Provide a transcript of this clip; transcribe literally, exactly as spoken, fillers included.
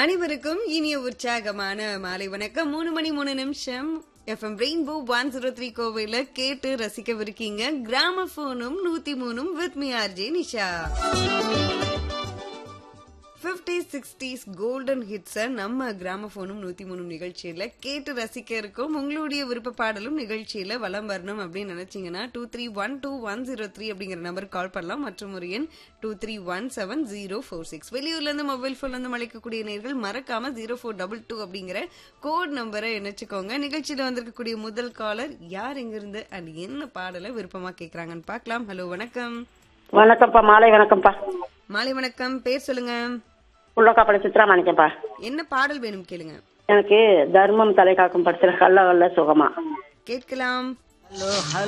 அனைவருக்கும் இனிய உற்சாகமான மாலை வணக்கம். மூணு மணி மூணு நிமிஷம் FM rainbow one zero three கோவையில கேட்டு ரசிக்கவிருக்கீங்க கிராமபோனும் நூத்தி மூணும் with me RJ Nisha. பிப்டீஸ் sixties golden ஹிட்ஸ நம்ம கிராமபோனும் நூத்தி மூணும் நிகழ்ச்சியில கேட்டு ரசிக்க இருக்கோம். உங்களுடைய விருப்ப பாடலும் நிகழ்ச்சியில வலம் வரணும் அப்படின்னு நினைச்சீங்கன்னா two three one two one zero three அப்படிங்கிற நம்பருக்கு கால் பண்ணலாம். மற்றும் ஒரு எண் two three one seven zero four six. வெளியூர்ல இருந்து மொபைல் போன்ல இருந்து அழைக்கக்கூடிய நேர்கள் மறக்காம ஜீரோ ஃபோர் டபுள் டூ அப்படிங்கிற கோட் நம்பரை இணைச்சுக்கோங்க. நிகழ்ச்சியில வந்திருக்கக்கூடிய முதல் காலர் யார், எங்கிருந்து அண்ட் என்ன பாடலை விருப்பமா கேக்குறாங்கன்னு பாக்கலாம். ஹலோ, வணக்கம். வணக்கம்ப்பா, மாலை வணக்கம்ப்பா. மாலை வணக்கம். பேர் சொல்லுங்க. உள்ளக்காப்பட சித்ரா மாணிக்கப்பா. என்ன பாடல் வேணும் கேளுங்க. எனக்கு தர்மம் தலை காக்கும் படத்துல கல்ல கல்ல சுகமா கேட்கலாம்.